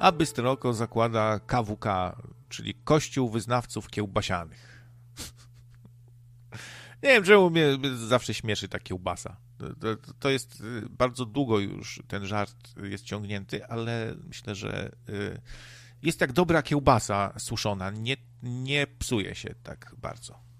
a Bystre Oko zakłada KWK, czyli Kościół Wyznawców Kiełbasianych. Nie wiem, czemu mnie zawsze śmieszy ta kiełbasa. To jest bardzo długo już ten żart jest ciągnięty, ale myślę, że jest jak dobra kiełbasa suszona. Nie psuje się tak bardzo.